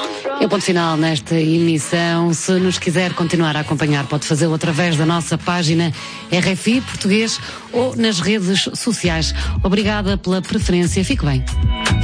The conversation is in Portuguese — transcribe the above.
É o ponto final nesta emissão. Se nos quiser continuar a acompanhar, pode fazê-lo através da nossa página RFI Português ou nas redes sociais. Obrigada pela preferência. Fique bem.